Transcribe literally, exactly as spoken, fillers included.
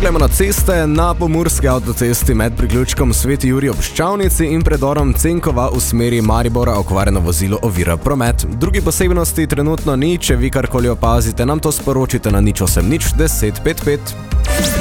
Gremo na ceste. Na pomurski avtocesti med priključkom Sveti Jurij ob Ščavnici in predorom Cenkova v smeri Maribora okvarjeno vozilo ovira promet. Drugi posebnosti trenutno ni, če vi karkoli opazite, nam to sporočite na nič osem nič deset pet pet.